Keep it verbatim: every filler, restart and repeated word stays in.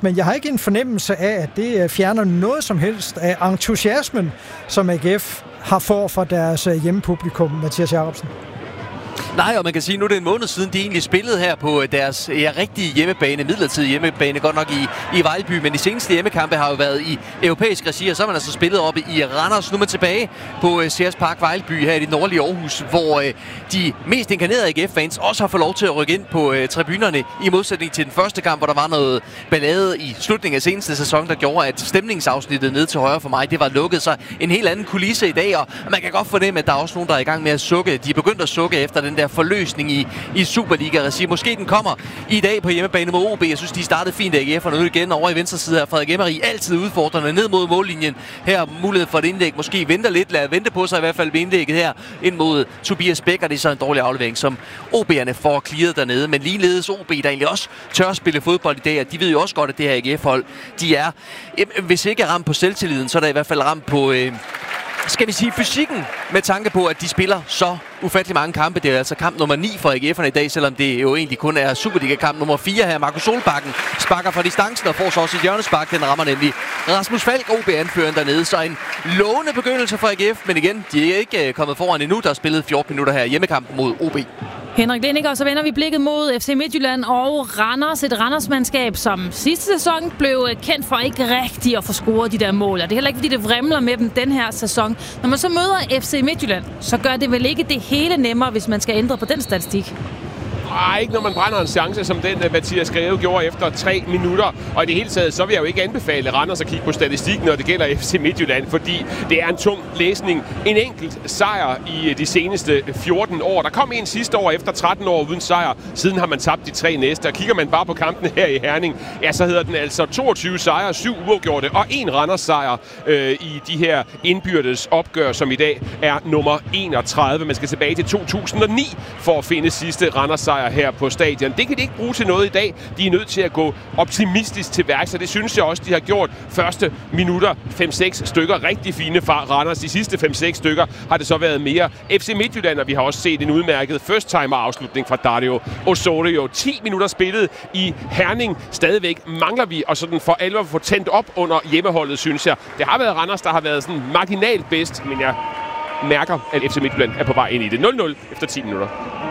men jeg har ikke en fornemmelse af, at det fjerner noget som helst af entusiasmen, som A G F har for for deres hjemmepublikum, Mathias Jacobsen. Nej, og man kan sige, at nu er det en måned siden, de egentlig spillede her på deres ja, rigtige hjemmebane, midlertidige hjemmebane, godt nok i, i Vejlby, men de seneste hjemmekampe har jo været i europæisk regi, og så har man altså spillet oppe i Randers. Nu er man tilbage på uh, Sears Park Vejlby her i det nordlige Aarhus, hvor uh, de mest inkarnerede A G F-fans også har fået lov til at rykke ind på uh, tribunerne, i modsætning til den første kamp, hvor der var noget ballade i slutningen af seneste sæson, der gjorde, at stemningsafsnittet ned til højre for mig, det var lukket. Så en helt anden kulisse i dag, og man kan godt fornemme, at der er også nogen, der er i gang med at sukke. De er begyndt at sukke efter den der forløsning i, i Superliga-regi. Måske den kommer i dag på hjemmebane mod O B. Jeg synes, de startede fint, A G F'erne nu igen over i venstre side her. Frederik Emery altid udfordrende ned mod mållinjen. Her mulighed for et indlæg. Måske venter lidt, lad vente på sig i hvert fald ved indlægget her ind mod Tobias Bæk, og det er så en dårlig aflevering, som O B'erne får clearet dernede. Men ligeledes O B, der egentlig også tør at spille fodbold i dag, og de ved jo også godt, at det her A G F-hold, de er, hvis ikke er ramt på selvtilliden, så er der i hvert fald ramt på øh, skal vi sige fysikken, med tanke på, at de spiller så ufattelig mange kampe. Det er altså kamp nummer ni for A G F'erne i dag, selvom det jo egentlig kun er Superliga-kamp nummer fire her. Markus Solbakken sparker fra distancen og får så også et hjørnespark. Den rammer nemlig Rasmus Falk, O B-anføreren dernede. Så en lovende begyndelse for A G F, men igen, de er ikke kommet foran endnu. Der er spillet fjorten minutter her i hjemmekampen mod O B. Henrik Lenniker, så vender vi blikket mod F C Midtjylland og Randers. Et Randers-mandskab, som sidste sæson blev kendt for ikke rigtig at få scoret de der mål. Og det er heller ikke, fordi det vrimler med dem den her sæson. Når man så møder F C Midtjylland, så gør det vel ikke det hele nemmere, hvis man skal ændre på den statistik. Nej, ikke når man brænder en chance som den, Mathias Greve gjorde efter tre minutter. Og i det hele taget, så vil jeg jo ikke anbefale Randers at kigge på statistikken, når det gælder F C Midtjylland, fordi det er en tung læsning. En enkelt sejr i de seneste fjorten år. Der kom en sidste år efter tretten år uden sejr. Siden har man tabt de tre næste. Og kigger man bare på kampene her i Herning, ja, så hedder den altså toogtyve sejre, syv uafgjorte og en Randers sejr øh, i de her indbyrdes opgør, som i dag er nummer enogtredive. Man skal tilbage til to tusind og ni for at finde sidste Randers sejr her på stadion. Det kan de ikke bruge til noget i dag. De er nødt til at gå optimistisk til værks, og det synes jeg også, de har gjort. Første minutter, fem seks stykker, rigtig fine fra Randers. De sidste fem seks stykker har det så været mere F C Midtjylland, og vi har også set en udmærket first-timer-afslutning fra Dario Osorio. ti minutter spillet i Herning. Stadigvæk mangler vi, og sådan for alvor få tændt op under hjemmeholdet, synes jeg. Det har været Randers, der har været sådan marginalt bedst, men jeg mærker, at F C Midtjylland er på vej ind i det. nul nul efter ti minutter.